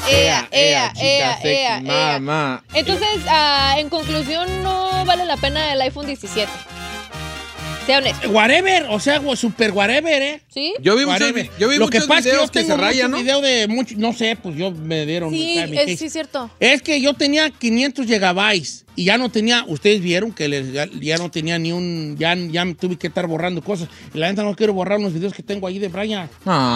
Mamá. Entonces, en conclusión, no vale la pena el iPhone 17. Sea honesto. Whatever, o sea, super whatever, ¿eh? ¿Sí? Yo vi Whatever. muchos videos que se rayan, ¿no? Video de muchos, no sé, pues yo me dieron. Sí, mi case. sí, es cierto. Es que yo tenía 500 gigabytes y ya no tenía, ustedes vieron que ya no tenía ni un, ya me tuve que estar borrando cosas. Y la neta no quiero borrar unos videos que tengo ahí de Brian.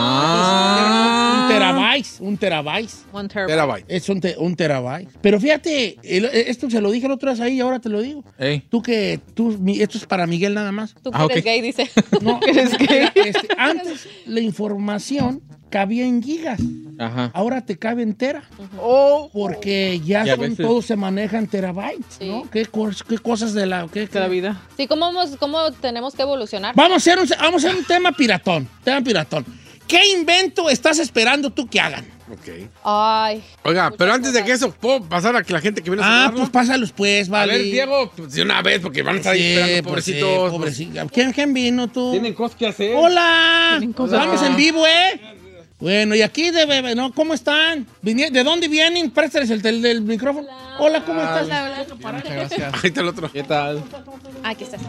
Un terabyte. Es un terabyte. Pero fíjate, esto se lo dije el otro día ahí y ahora te lo digo. Ey. Esto es para Miguel nada más. Tú que eres gay, dice. No, eres gay. Antes la información cabía en gigas. Ajá. Ahora te cabe entera. Porque ya todo se maneja en terabytes, Sí. ¿no? ¿Qué cosas de la vida? Sí, ¿cómo tenemos que evolucionar? Vamos a hacer un tema piratón. ¿Qué invento estás esperando tú que hagan? Ok. Ay. Oiga, pero antes de que eso, ¿puedo pasar a que la gente que viene a saludarlo? Pues pásalos pues, vale. A ver, Diego, pues, de una vez, porque van a estar ahí esperando, pobrecitos. Pobrecito. ¿Quién vino tú? Tienen cosas que hacer. ¡Hola! Estamos en vivo, ¿eh? Bueno, y aquí ¿no? ¿Cómo están? ¿De dónde vienen? Préstales el micrófono. Hola, ¿cómo estás? Muchas gracias. Ahí está el otro. ¿Qué tal? Aquí estás.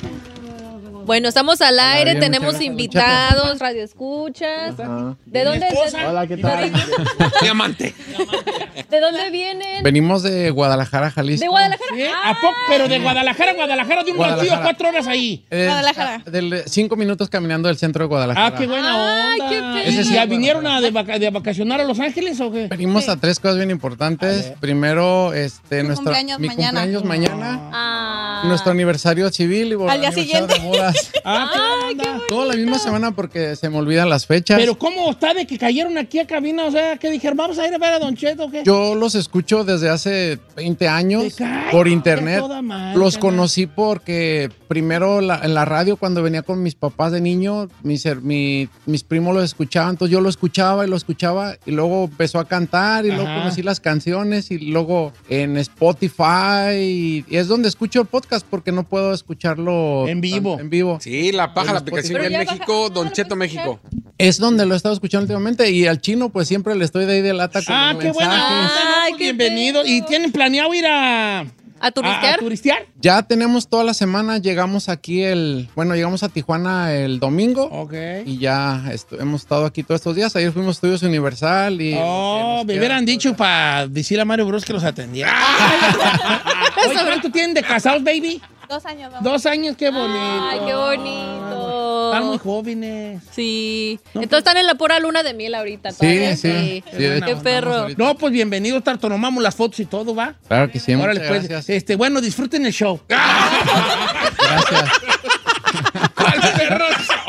Bueno, estamos al aire, bien, tenemos muchas invitados, radioescuchas. Ajá. ¿De dónde? Hola, ¿qué tal? Diamante. ¿De dónde vienen? Venimos de Guadalajara, Jalisco. ¿De Guadalajara? ¿Sí? ¿A poco? Pero de Guadalajara de un ratillo, 4 horas ahí. Guadalajara. 5 minutos caminando del centro de Guadalajara. Ah, qué buena Ay, onda. qué feliz. Ese sí, ¿Ya Guadalajara. vinieron de vacacionar a Los Ángeles o qué? Venimos a 3 cosas bien importantes. Primero, cumpleaños mi mañana. cumpleaños mañana. Ah. Nuestro aniversario civil y Al día aniversario siguiente. de bodas. ¿Qué onda? Toda la misma semana porque se me olvidan las fechas. Pero ¿cómo está de que cayeron aquí a cabina? O sea, que dijeron, vamos a ir a ver a Don Cheto o qué. Yo los escucho desde hace 20 años Te cae, por a internet. toda madre, Los carnal. conocí porque primero en la radio cuando venía con mis papás de niño, mis primos los escuchaban, entonces yo lo escuchaba y luego empezó a cantar y luego Ajá. conocí las canciones y luego en Spotify y es donde escucho el podcast porque no puedo escucharlo En vivo. En vivo. Sí, la paja, la aplicación Pero en ya México, baja- Don ¿lo Cheto puedes México. Es donde lo he estado escuchando últimamente y al chino pues siempre le estoy de ahí de lata con los Qué buena mensajes. onda, ¿no? Ay, Pues qué bienvenido. bello. ¿Y tienen planeado ir a ¿A turistear? Ya tenemos toda la semana, llegamos aquí llegamos a Tijuana el domingo Ok. y ya hemos estado aquí todos estos días. Ayer fuimos a Estudios Universal y... Me hubieran dicho para decirle a Mario Bros que los atendiera. Oye, ¿cuánto tienen de casados, baby? 2 años. 2 años, qué bonito. Ay, qué bonito. Están muy jóvenes. Sí. Entonces están en la pura luna de miel ahorita. Sí, todavía. sí. Sí, de Qué hecho, perro. estamos ahorita. No, pues bienvenido, tomamos las fotos y todo, ¿va? Claro que sí, Órale, muchas pues. gracias. Bueno, disfruten el show. Gracias. ¿Cuál perro?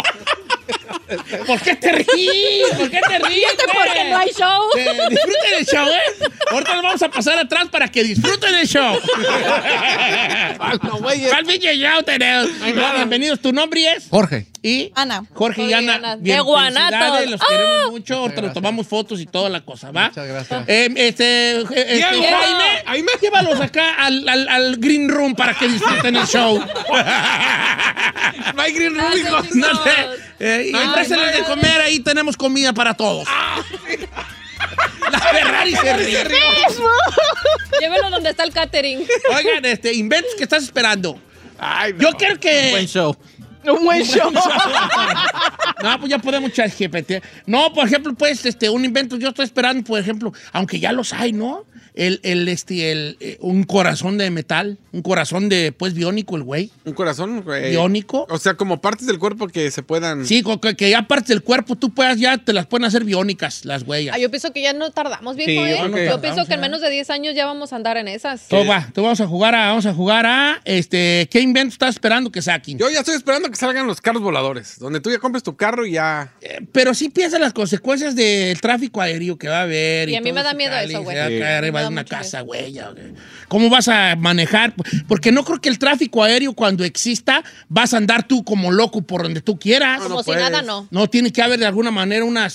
¿Por qué te ríes? ¿Por qué te ríes? Porque no hay show. Disfruten el show, ¿eh? Ahorita nos vamos a pasar atrás para que disfruten el show. ¿Cuál pinche show tenemos? Bienvenidos. ¿Tu nombre es? Jorge. ¿Y? Ana. Jorge y Ana. Ana. Bien, De Guanatos. felicidades, los queremos mucho. Ahorita Muchas nos tomamos fotos y toda la cosa, ¿va? Muchas gracias. Jaime, llévalos acá al Green Room para que disfruten el show. No hay Green Room, hijo. No sé. Y empécenles de comer, ahí tenemos comida para todos. La Ferrari se ríe. Llévelo donde está el catering. Oigan, inventos que estás esperando. Ay, no. Yo quiero que... Buen show. Un buen show. No, pues ya podemos echar GPT. No, por ejemplo, pues, un invento, yo estoy esperando, por ejemplo, aunque ya los hay, ¿no? Un corazón de metal, un corazón de, pues, biónico, el güey. Un corazón, güey. Biónico. O sea, como partes del cuerpo que se puedan... Sí, que ya partes del cuerpo, tú puedas, ya te las pueden hacer biónicas, las huellas. Yo pienso que ya no tardamos, viejo. Sí, yo ¿eh? creo que Yo pienso tardamos, que en menos de 10 años ya vamos a andar en esas. Tú vamos a jugar a, ¿qué invento estás esperando que saquen? Yo ya estoy esperando que salgan los carros voladores, donde tú ya compres tu carro y ya... Pero sí piensa en las consecuencias del tráfico aéreo que va a haber. Y a mí todo me da ese miedo jale, eso, güey. se va a Sí. caer arriba Me de da una mucho casa, güey. ¿Cómo vas a manejar? Porque no creo que el tráfico aéreo, cuando exista, vas a andar tú como loco por donde tú quieras. No, Como si puedes. nada, no. No, tiene que haber de alguna manera unas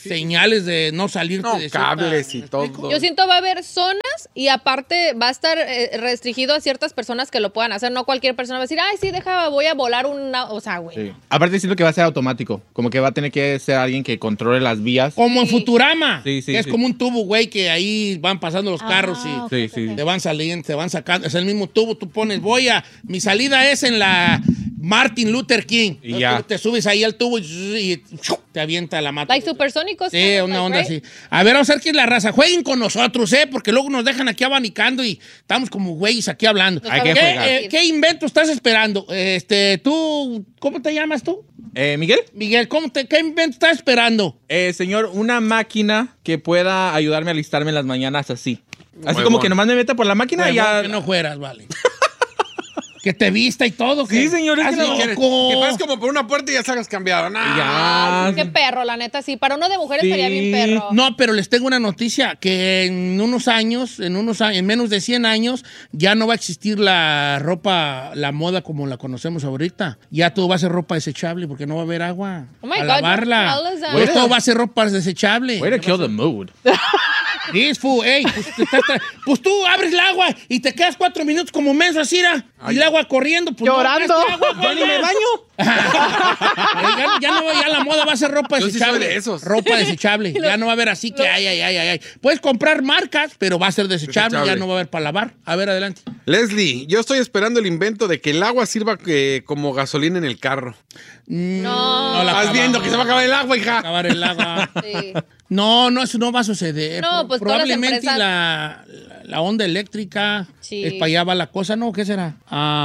señales de no salirte No, de cables cierta- y ¿me todo. explico? Yo siento va a haber zonas y aparte va a estar restringido a ciertas personas que lo puedan hacer. No cualquier persona va a decir, ay, sí, voy a volar una... O sea, güey. Sí. Aparte siento que va a ser automático. Como que va a tener que ser alguien que controle las vías. Como en Sí. Futurama. Sí, sí, que es sí. como un tubo, güey, que ahí van pasando los carros y ok, Sí, ok, sí. ok. te van saliendo, te van sacando. Es el mismo tubo, tú pones, mi salida es en la Martin Luther King. Y Entonces, ya. tú te subes ahí al tubo y te avienta la mata. Like supersónicos. Sí, kind of una like, onda right? así. A ver, vamos a ver quién es la raza. Jueguen con nosotros, porque luego nos dejan aquí abanicando y estamos como güeyes aquí hablando. Nos Hay que vamos a jugar. divertir. ¿Qué invento estás esperando? Tú, ¿cómo te llamas tú? Miguel, Miguel, ¿qué invento estás esperando? señor, una máquina que pueda ayudarme a alistarme en las mañanas así. Así Huevón. como que nomás me meta por la máquina y ya. Que no fueras, vale. Que te vista y todo. Sí, señor, es que ¿Estás no- loco? Que pases como por una puerta y ya salgas cambiado. Nah. Ya. Qué perro, la neta, sí. Para uno de mujeres Sí. estaría bien perro. No, pero les tengo una noticia, que en unos años, en menos de 100 años, ya no va a existir la ropa, la moda como la conocemos ahorita. Ya todo va a ser ropa desechable porque no va a haber agua Oh my a God, lavarla. you're jealous, Pues todo va a ser ropa desechable. Way to kill the mood. This fool, ey, pues tú abres el agua y te quedas 4 minutos como menso así, ¿ra? Y el agua corriendo. Pues no Llorando. gastaste agua, Yo ni me güey. baño. Ya la moda va a ser ropa Yo sí soy desechable. de esos. Ropa desechable. Ya no va a haber así que ay. Puedes comprar marcas, pero va a ser desechable. Desechable. Ya no va a haber para lavar. A ver, adelante. Leslie, yo estoy esperando el invento de que el agua sirva como gasolina en el carro. No. la Estás acabamos. viendo que se va a acabar el agua, hija. Acabar el agua. Sí. No, eso no va a suceder. No, pues todas las probablemente empresas- la onda eléctrica Sí. es para allá va la cosa, ¿no? ¿Qué será?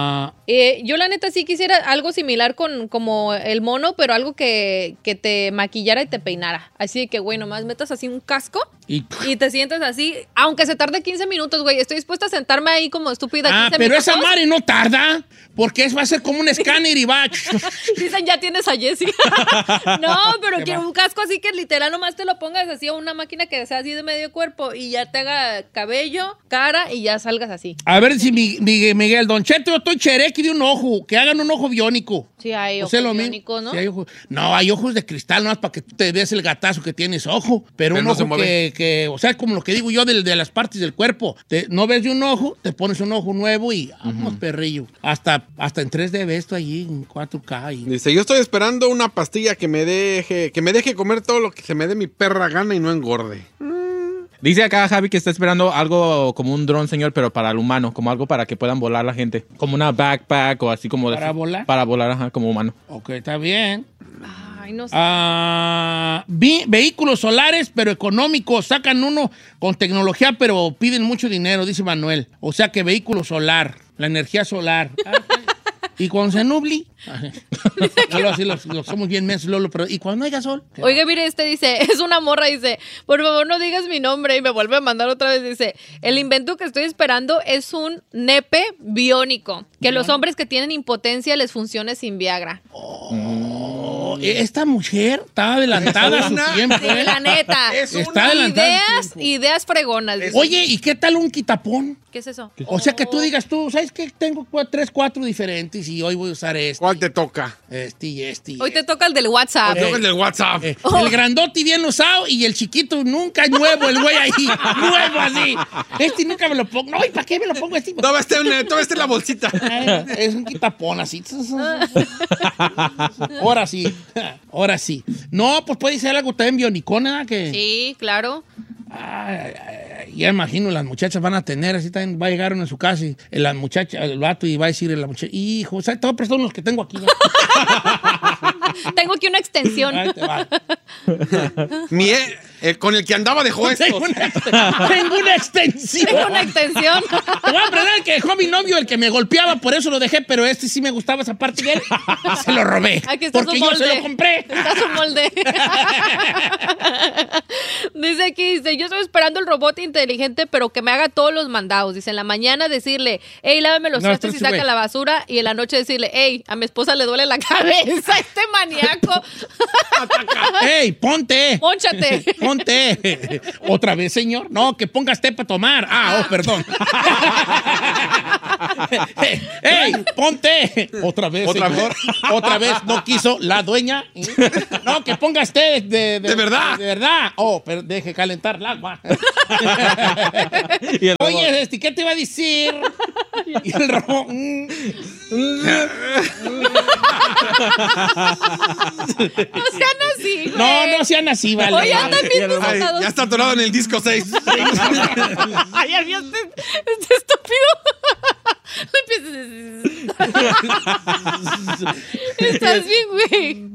Yo la neta sí quisiera algo similar con como el mono, pero algo que te maquillara y te peinara. Así de que, güey, nomás metas así un casco Y te sientes así, aunque se tarde 15 minutos, güey. Estoy dispuesta a sentarme ahí como estúpida 15 pero minutos. esa madre no tarda, porque va a ser como un escáner y va. Dicen, ya tienes a Jessie. No, pero quiero un casco así que literal nomás te lo pongas así a una máquina que sea así de medio cuerpo y ya te haga cabello, cara y ya salgas así. A ver si Miguel, Don Cheto, yo estoy cherequi de un ojo, que hagan un ojo biónico. Sí, hay O ojos sea, lo mismo. biónicos, ¿no? Sí, hay ojos. No, hay ojos de cristal, no es para que tú te veas el gatazo que tienes ojo. Pero un no se ojo mueve. o sea, como lo que digo yo de las partes del cuerpo. No ves de un ojo, te pones un ojo nuevo y vamos, perrillo. Hasta en 3D ves esto allí, en 4K. Dice, yo estoy esperando una pastilla que me deje comer todo lo que se me dé mi perra gana y no engorde. Dice acá Javi que está esperando algo como un dron, señor, pero para el humano, como algo para que puedan volar la gente. Como una backpack o así como... ¿Para volar? Para volar, ajá, como humano. Ok, está bien. Ay, no sé. Vehículos solares, pero económicos. Sacan uno con tecnología, pero piden mucho dinero, dice Manuel. O sea que vehículo solar, la energía solar. Y cuando se nubli, Lolo, así lo somos bien mensos, Lolo, pero ¿y cuando haya sol? Oiga, mire, dice, es una morra, dice, por favor no digas mi nombre y me vuelve a mandar otra vez, dice, el invento que estoy esperando es un nepe biónico, que los hombres que tienen impotencia les funcione sin Viagra. Esta mujer está adelantada a su tiempo. Sí, la neta. Está adelantada a su tiempo. Ideas fregonas. dice. Oye, ¿y qué tal un quitapón? ¿Qué es eso? O sea, que tú digas tú, ¿sabes qué? Tengo 3, 4 diferentes y hoy voy a usar este. ¿Cuál te toca? Este y este. Hoy te toca el del WhatsApp. Te toca el del WhatsApp. El grandote bien usado y el chiquito nunca es nuevo, el güey ahí. Nuevo así. Este nunca me lo pongo. No, ¿y para qué me lo pongo este? Todavía está en la bolsita. Es un quitapón así. Ahora sí. Ahora sí. No, pues puede ser algo también bionicona, que... Sí, claro. Ya imagino, las muchachas van a tener, así también va a llegar uno en su casa y la muchacha, el vato, y va a decirle a la muchacha, hijo, ¿sabes? Te voy a prestar unos que tengo aquí. Tengo aquí una extensión. Ahí te va. Con el que andaba dejó esto. Tengo una extensión. Tengo una extensión. Te voy a aprender el que dejó mi novio, el que me golpeaba, por eso lo dejé, pero este sí me gustaba esa parte de él. Se lo robé. Aquí está porque su yo molde. se lo compré. Está su molde. Dice aquí, yo estoy esperando el robot inteligente, pero que me haga todos los mandados. Dice, en la mañana decirle, hey, lávame los trastes y saca la basura. Y en la noche decirle, hey, a mi esposa le duele la cabeza, este maníaco. ¡Ey, ponte! Pónchate. ¡Ponte! ¿Otra vez, señor? No, que pongas té para tomar. Perdón. ¡Ey, ponte! ¿Otra vez, señor? ¿Otra vez no quiso la dueña? No, que pongas té de verdad. De verdad. Pero deje calentar el agua. Oye, ¿qué te iba a decir? Y el robot... No sean así, güey. No sean así, vale. Oye, andan bien Ay, desatados. ya está atorado en el disco 6. Ay, había este estúpido. Estás bien, güey.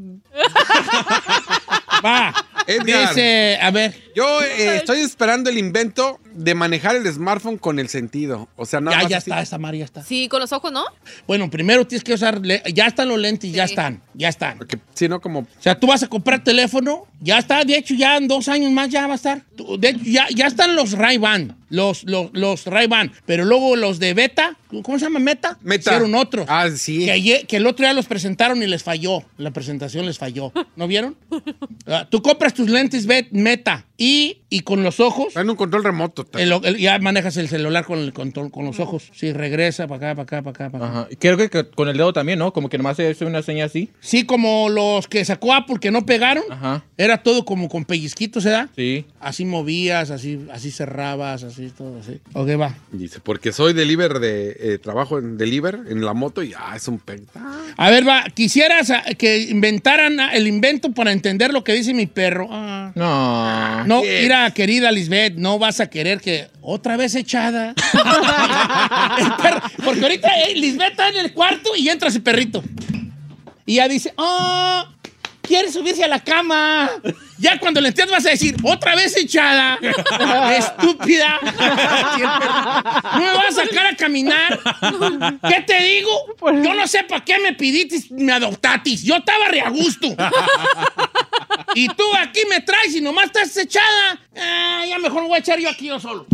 Va. Edgar. Dice, a ver. Yo estoy esperando el invento de manejar el smartphone con el sentido. O sea, nada más Ya así. está, esta María está. Sí, con los ojos, ¿no? Bueno, primero tienes que usar... Ya están los lentes, Sí. ya están. Porque si no, como... O sea, tú vas a comprar teléfono, ya está, de hecho, ya en 2 años más ya va a estar. De hecho, ya están los Ray-Ban, los Ray-Ban, pero luego los de Beta, ¿cómo se llama? Meta. Hicieron otros. Ah, sí. Que el otro día los presentaron y les falló. La presentación les falló. ¿No vieron? Tú compras tus lentes Meta y con los ojos... En un control remoto. ya manejas el celular con los ojos. Sí, regresa para acá, para acá, para acá. Ajá. Creo que con el dedo también, ¿no? Como que nomás es una seña así. Sí, como los que sacó Apple que no pegaron. Ajá. Era todo como con pellizquitos, ¿verdad? Sí. Así movías, así cerrabas, así todo así. Ok, va. Dice, porque soy deliver trabajo en deliver, en la moto, y es un A ver, va. Quisieras que inventaran el invento para entender lo que dice mi perro. No. No, mira, querida Lisbeth, no vas a querer que otra vez echada. El perro, porque ahorita Lisbeth está en el cuarto y entra ese perrito. Y ya dice, quiere subirse a la cama. Ya cuando le entiendas vas a decir, otra vez echada. Estúpida. No me vas a sacar a caminar. ¿Qué te digo? Yo no sé para qué me piditis, me adoptatis. Yo estaba re a gusto. Y tú aquí me traes y nomás estás echada. Ya mejor me voy a echar yo aquí yo solo.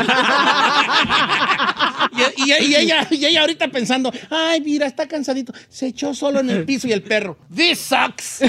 y ella ahorita pensando, ay, mira, está cansadito. Se echó solo en el piso y el perro. This sucks.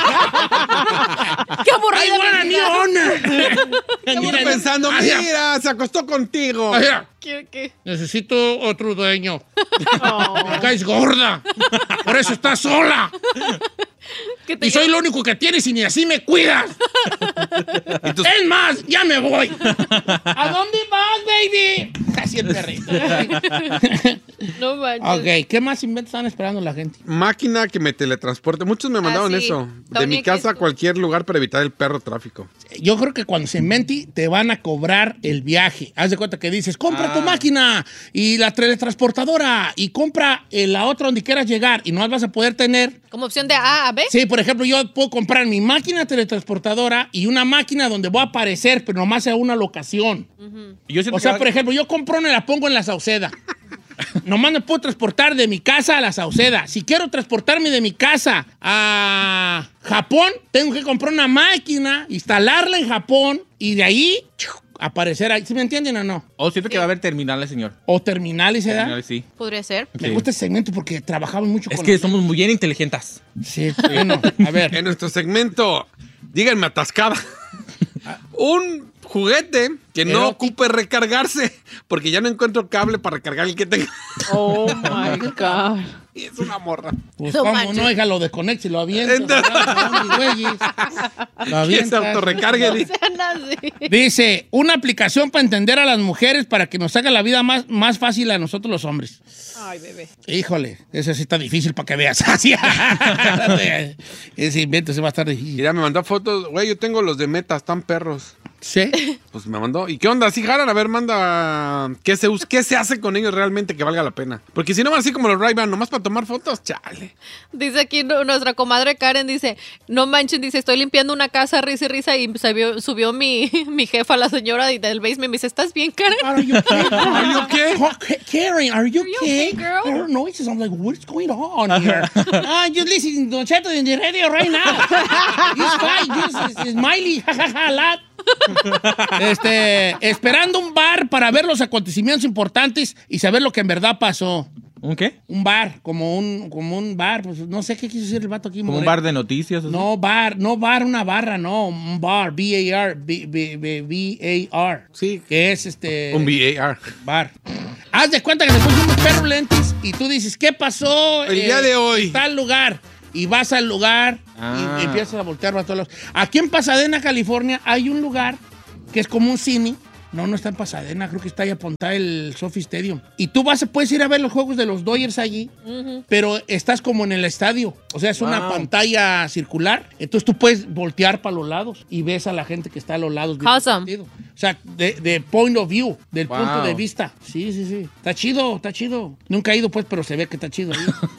¡Qué aburrido! I want a new owner. Estoy pensando, mira, se acostó contigo. ¿Qué? Necesito otro dueño. Me caes gorda. Por eso estás sola. Y soy lo único que tienes y ni así me cuidas. Es más, ya me voy. ¿A dónde vas, baby? Así el perrito. No manches. Ok, ¿qué más inventos están esperando la gente? Máquina que me teletransporte. Muchos me mandaron sí. eso. De Tony, mi casa a ¿qué? cualquier lugar para evitar el perro tráfico. Yo creo que cuando se invente te van a cobrar el viaje. Haz de cuenta que dices, compra tu máquina y la teletransportadora y compra la otra donde quieras llegar y no vas a poder tener. ¿Como opción de A a B? Sí, por ejemplo, yo puedo comprar mi máquina teletransportadora y una máquina donde voy a aparecer, pero nomás a una locación. Yo siento O sea, que por ejemplo, yo compro una y la pongo en la Sauceda. Nomás me puedo transportar de mi casa a la Sauceda. Si quiero transportarme de mi casa a Japón, tengo que comprar una máquina, instalarla en Japón y de ahí aparecer ahí. ¿Sí me entienden o no? siento que va a haber terminales, señor. O terminales, ¿verdad? Terminales, sí. Podría ser. Me Sí. gusta ese segmento porque trabajamos mucho Es con... que somos muy bien inteligentes. Sí, bueno, a ver. En nuestro segmento, díganme atascada. Un juguete que no Pero- ocupe recargarse, porque ya no encuentro cable para recargar el que tenga. Oh my God. Y es una morra. Pues No cómo manches. no, hija, lo desconectes y lo avientas. Entonces- ¿verdad? No, mis güeyes. Lo Que se avientas. autorrecargue. dice. Sean así. Dice, una aplicación para entender a las mujeres para que nos haga la vida más fácil a nosotros los hombres. Ay, bebé. Híjole, ese sí está difícil para que veas. Así. Ese invento se va a estar difícil. Mira, me mandó fotos. Güey, yo tengo los de Meta, están perros. Sí. Pues me mandó. ¿Y qué onda? ¿Sí jalan? A ver, manda. ¿Qué se hace con ellos realmente que valga la pena? Porque si no van así como los Ray-Ban, nomás para tomar fotos, chale. Dice aquí nuestra comadre Karen, dice, no manchen, dice, estoy limpiando una casa, risa y risa, y subió mi jefa, la señora del basement, me dice, ¿estás bien, Karen? Are you okay? Are you okay? Karen, are you okay? okay, girl? I heard noises. I'm like, what's going on here? I'm just listening to Don Cheto in the radio right now. It's fine. Just Smiley, ja, ja, ja, a lot. Esperando un bar para ver los acontecimientos importantes y saber lo que en verdad pasó. ¿Un qué? Un bar, como un bar, pues no sé qué quiso decir el vato aquí. ¿Como un bar de noticias? ¿Así? No, una barra, no, un bar, B-A-R, B-A-R. Sí. Que es Un VAR. bar. Haz de cuenta que se puso unos perros lentes y tú dices, ¿qué pasó? El día de hoy. En tal lugar. Y vas al lugar y empiezas a voltear para todos lados. Aquí en Pasadena, California, hay un lugar que es como un cine. No está en Pasadena, creo que está ahí apuntado el Sophie Stadium. Y tú puedes ir a ver los juegos de los Dodgers allí, pero estás como en el estadio. O sea, es una pantalla circular. Entonces tú puedes voltear para los lados y ves a la gente que está a los lados. Awesome. O sea, de point of view, del punto de vista. Sí. Está chido. Nunca he ido, pues, pero se ve que está chido.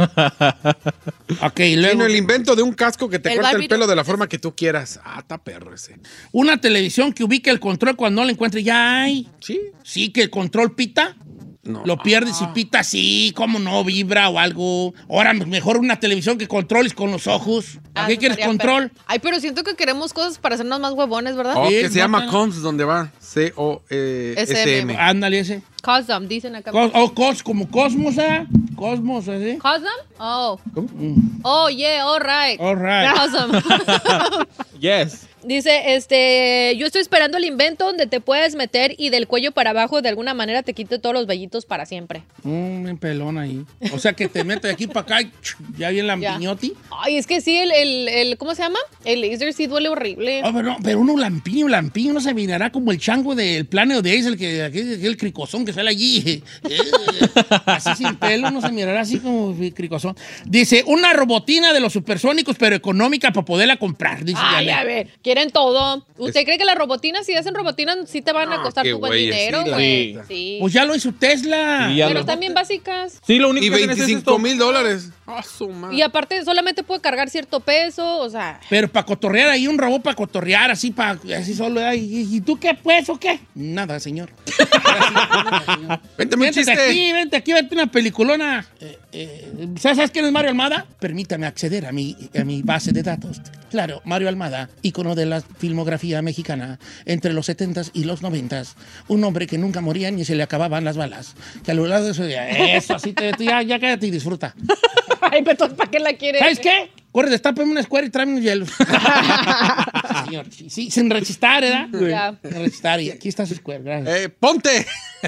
Ok, luego. El invento de un casco que te corta el barbito. pelo de la forma que tú quieras. Está perro ese. Una televisión que ubique el control cuando no lo encuentre. Ya hay. ¿Sí? Sí, que el control pita. No. Lo pierdes y pita así, como no, vibra o algo. Ahora, mejor una televisión que controles con los ojos. ¿A qué eso quieres estaría control? perro. Ay, pero siento que queremos cosas para hacernos más huevones, ¿verdad? Oh, Sí, que se llama nota. COMS, donde va. C-O-S-M. Ándale ese. Cosm, dicen acá. Como Cosmos, ¿eh? Cosmos, así. Cosm? Oh. Oh, yeah, all right. All right. Cosm. Yes. Dice, yo estoy esperando el invento donde te puedes meter y del cuello para abajo de alguna manera te quite todos los vellitos para siempre. Un pelón ahí. O sea, que te metes de aquí para acá y ya viene la Ya. lampiñoti. Ay, es que sí, el ¿cómo se llama? El laser sí duele horrible. Oh, pero uno lampiño no se mirará como el chango del Planeo de Ace, el cricozón que sale allí. Así sin pelo, no se mirará así como cricozón. Dice, una robotina de los supersónicos, pero económica para poderla comprar. Dice Ay, Janet. a ver, quieren todo. ¿Usted cree que las robotinas, si hacen robotinas, sí te van a costar qué tu buen güeyes, dinero, sí, la güey? neta. Sí. Pues ya lo hizo Tesla. Sí, ya Pero lo- están bien básicas. Sí, lo único Y que hacen es esto. $25,000. Ah, su madre. Y aparte, solamente puede cargar cierto peso, o sea... Pero para cotorrear ahí, un robot para cotorrear, así solo. ¿Y tú qué, pues, o qué? Nada, señor. Véntame un chiste. Vente aquí, vente una peliculona. ¿Sabes quién es Mario Almada? Permítame acceder a mi base de datos. Claro, Mario Almada, ícono de la filmografía mexicana entre los 70s y los 90s. Un hombre que nunca moría ni se le acababan las balas. Que a lo largo de eso, así ya cállate y disfruta. Ay, pero entonces, ¿para qué la quiere? ¿Sabes qué? Corre, destápame una escuela y tráeme unos hielos. Sí, señor. Sí, sin rechistar, ¿verdad? Ya. Sin rechistar. Y aquí está su escuela, gracias. ¡Ponte!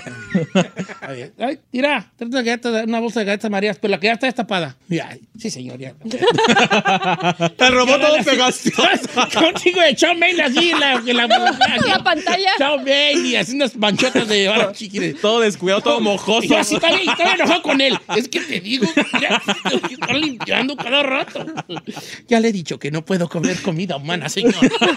Ay, mira, trata de galletas, una bolsa de galletas Marías, pero la que ya está destapada. Mira, sí, señor, ya. El robot todo pegaste. Contigo de Chow Mein así La pantalla. Chow Mein y así unas manchotas de ahora chiquires. Todo descuidado, todo mojoso. Yo así estaba enojado con él. Es que te digo, mira, tengo que estar limpiando cada rato. Ya le he dicho que no puedo comer comida humana, señor.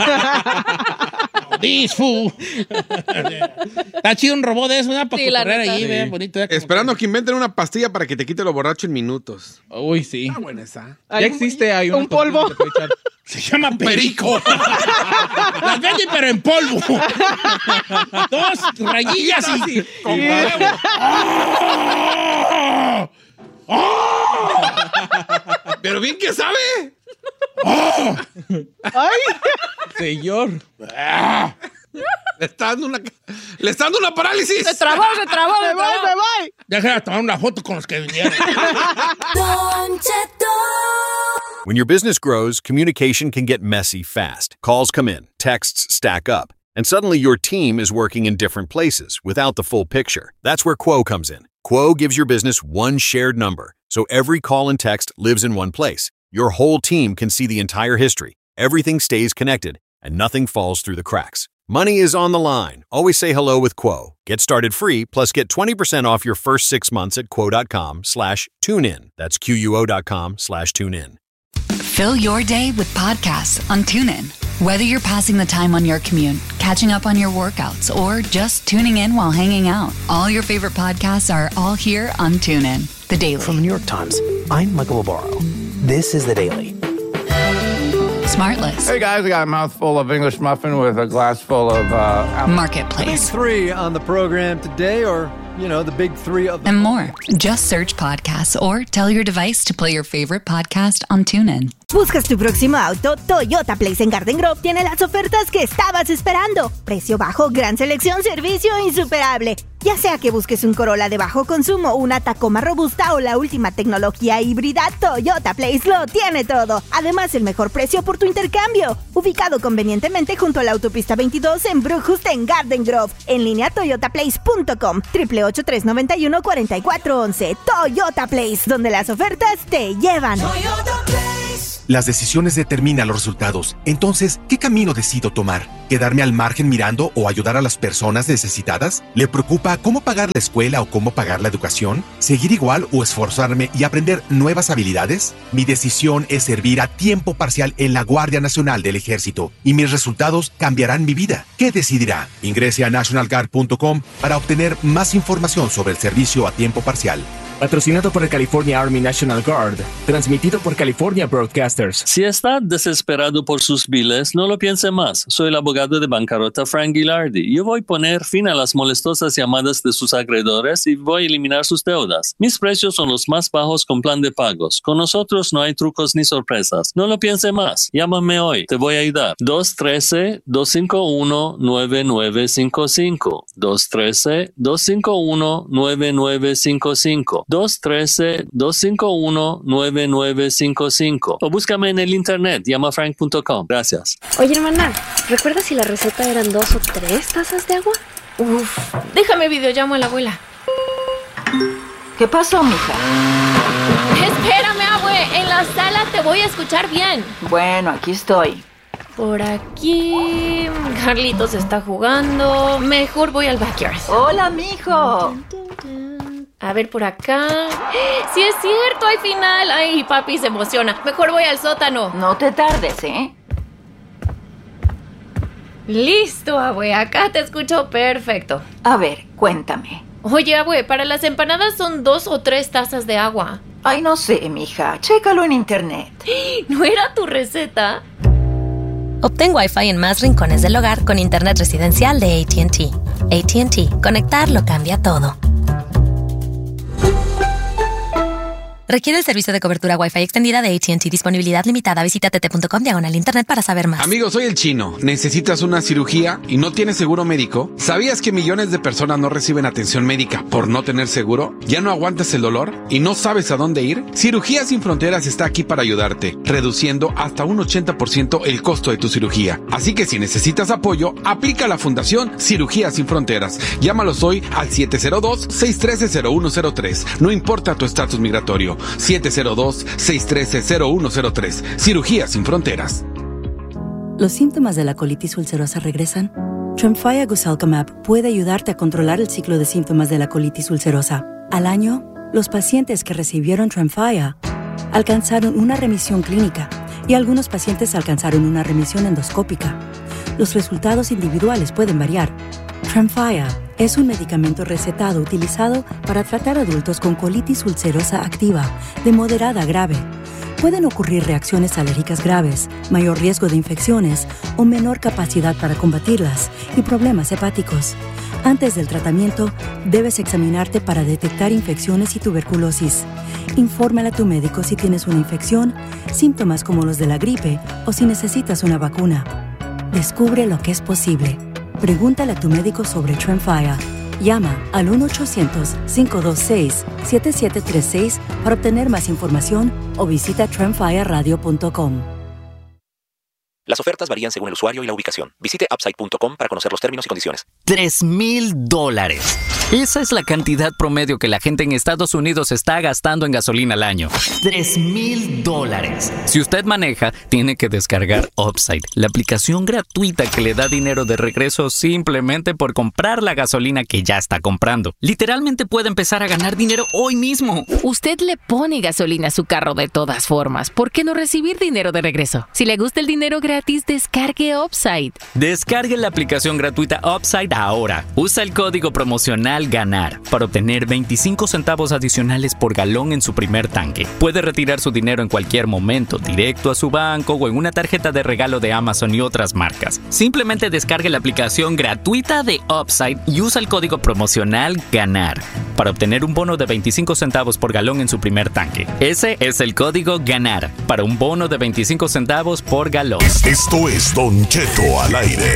This fool. Está chido un robot de eso, ¿verdad? Para Sí, la correr neta. ahí, Sí. vean, bonito. ¿verdad? Como Esperando que inventen una pastilla para que te quite lo borracho en minutos. Uy, sí. Está buena esa. Ya existe, hay un polvo. Se llama perico. Las venden, pero en polvo. Dos rayillas y... Con huevo. Pero bien que sabe. Señor. Le está dando una parálisis. Se trabó. ¡Me voy! Déjame tomar una foto con los que vinieron. When your business grows, communication can get messy fast. Calls come in, texts stack up, and suddenly your team is working in different places without the full picture. That's where Quo comes in. Quo gives your business one shared number, so every call and text lives in one place. Your whole team can see the entire history. Everything stays connected, and nothing falls through the cracks. Money is on the line. Always say hello with Quo. Get started free, plus get 20% off your first 6 months at quo.com/tunein. That's QUO.com/tunein. Fill your day with podcasts on TuneIn. Whether you're passing the time on your commute, catching up on your workouts, or just tuning in while hanging out, all your favorite podcasts are all here on TuneIn. The Daily. From the New York Times, I'm Michael Barbaro. This is The Daily. Smartless. Hey guys, I got a mouthful of English muffin with a glass full of Marketplace. Three on the program today, or, the big three of And more. Just search podcasts or tell your device to play your favorite podcast on TuneIn. ¿Buscas tu próximo auto? Toyota Place en Garden Grove tiene las ofertas que estabas esperando. Precio bajo, gran selección, servicio insuperable. Ya sea que busques un Corolla de bajo consumo, una Tacoma robusta o la última tecnología híbrida, Toyota Place lo tiene todo. Además, el mejor precio por tu intercambio. Ubicado convenientemente junto a la autopista 22 en Brookhurst en Garden Grove. En línea toyotaplace.com, 888-391-4411. Toyota Place, donde las ofertas te llevan. Toyota Place. Las decisiones determinan los resultados. Entonces, ¿qué camino decido tomar? ¿Quedarme al margen mirando o ayudar a las personas necesitadas? ¿Le preocupa cómo pagar la escuela o cómo pagar la educación? ¿Seguir igual o esforzarme y aprender nuevas habilidades? Mi decisión es servir a tiempo parcial en la Guardia Nacional del Ejército y mis resultados cambiarán mi vida. ¿Qué decidirá? Ingrese a nationalguard.com para obtener más información sobre el servicio a tiempo parcial. Patrocinado por el California Army National Guard. Transmitido por California Broadcasters. Si está desesperado por sus biles, no lo piense más. Soy el abogado de bancarrota Frank Gilardi. Yo voy a poner fin a las molestosas llamadas de sus acreedores y voy a eliminar sus deudas. Mis precios son los más bajos con plan de pagos. Con nosotros no hay trucos ni sorpresas. No lo piense más. Llámame hoy. Te voy a ayudar. 213-251-9955. 213-251-9955. 213-251-9955 o búscame en el internet, llamafrank.com. Gracias. Oye, hermana, ¿recuerdas si la receta eran 2 o 3 tazas de agua? Déjame videollamo a la abuela. ¿Qué pasó, mija? Espérame, abue, en la sala te voy a escuchar bien. Bueno, aquí estoy. Por aquí, Carlitos está jugando. Mejor voy al backyard. Hola, mijo. A ver, por acá. ¡Sí es cierto! ¡Hay final! ¡Ay, papi se emociona! Mejor voy al sótano. No te tardes, ¿eh? Listo, abue. Acá te escucho perfecto. A ver, cuéntame. Oye, abue, para las empanadas son 2 o 3 tazas de agua. Ay, no sé, mija. Chécalo en internet. ¿No era tu receta? Obtén Wi-Fi en más rincones del hogar con internet residencial de AT&T. AT&T. Conectar lo cambia todo. Requiere el servicio de cobertura Wi-Fi extendida de AT&T. Disponibilidad limitada. Visita tt.com/internet para saber más. Amigos, soy el Chino. ¿Necesitas una cirugía y no tienes seguro médico? ¿Sabías que millones de personas no reciben atención médica por no tener seguro? ¿Ya no aguantas el dolor y no sabes a dónde ir? Cirugías Sin Fronteras está aquí para ayudarte, reduciendo hasta un 80% el costo de tu cirugía. Así que si necesitas apoyo, aplica a la Fundación Cirugías Sin Fronteras. Llámalos hoy al 702-613-0103. No importa tu estatus migratorio. 702-613-0103. Cirugías Sin Fronteras. ¿Los síntomas de la colitis ulcerosa regresan? Tremfya Guselkumab puede ayudarte a controlar el ciclo de síntomas de la colitis ulcerosa. Al año, los pacientes que recibieron Tremfya alcanzaron una remisión clínica y algunos pacientes alcanzaron una remisión endoscópica. Los resultados individuales pueden variar. Tremfya es un medicamento recetado utilizado para tratar adultos con colitis ulcerosa activa, de moderada a grave. Pueden ocurrir reacciones alérgicas graves, mayor riesgo de infecciones o menor capacidad para combatirlas y problemas hepáticos. Antes del tratamiento, debes examinarte para detectar infecciones y tuberculosis. Infórmale a tu médico si tienes una infección, síntomas como los de la gripe o si necesitas una vacuna. Descubre lo que es posible. Pregúntale a tu médico sobre Tremfya. Llama al 1-800-526-7736 para obtener más información o visita tremfyaradio.com. Las ofertas varían según el usuario y la ubicación. Visite upside.com para conocer los términos y condiciones. $3,000. Esa es la cantidad promedio que la gente en Estados Unidos está gastando en gasolina al año. $3,000. Si usted maneja, tiene que descargar Upside, la aplicación gratuita que le da dinero de regreso simplemente por comprar la gasolina que ya está comprando. Literalmente puede empezar a ganar dinero hoy mismo. Usted le pone gasolina a su carro de todas formas. ¿Por qué no recibir dinero de regreso? Si le gusta el dinero gratis, descargue Upside. Descargue la aplicación gratuita Upside ahora. Usa el código promocional promocional GANAR para obtener 25 centavos adicionales por galón en su primer tanque. Puede retirar su dinero en cualquier momento, directo a su banco o en una tarjeta de regalo de Amazon y otras marcas. Simplemente descargue la aplicación gratuita de Upside y usa el código promocional GANAR para obtener un bono de 25 centavos por galón en su primer tanque. Ese es el código GANAR para un bono de 25 centavos por galón. Esto es Don Cheto al aire.